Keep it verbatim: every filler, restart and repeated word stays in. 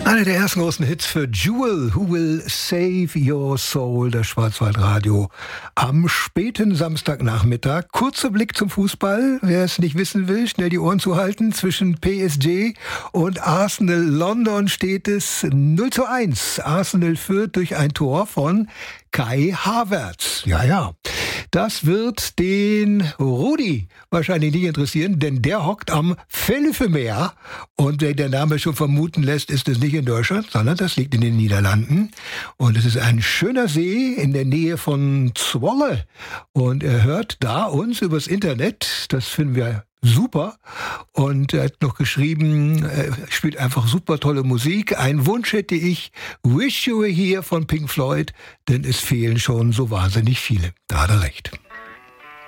Einer der ersten großen Hits für Jewel, Who Will Save Your Soul, das Schwarzwaldradio am späten Samstagnachmittag. Kurzer Blick zum Fußball, wer es nicht wissen will, schnell die Ohren zuhalten. Zwischen P S G und Arsenal London steht es null zu eins. Arsenal führt durch ein Tor von Kai Havertz. Ja, ja. Das wird den Rudi wahrscheinlich nicht interessieren, denn der hockt am Fellefe-Meer. Und wie der Name schon vermuten lässt, ist es nicht in Deutschland, sondern das liegt in den Niederlanden. Und es ist ein schöner See in der Nähe von Zwolle. Und er hört da uns übers Internet. Das finden wir super. Und er hat noch geschrieben, er spielt einfach super tolle Musik. Ein Wunsch hätte ich, Wish You Were Here von Pink Floyd, denn es fehlen schon so wahnsinnig viele. Da hat er recht.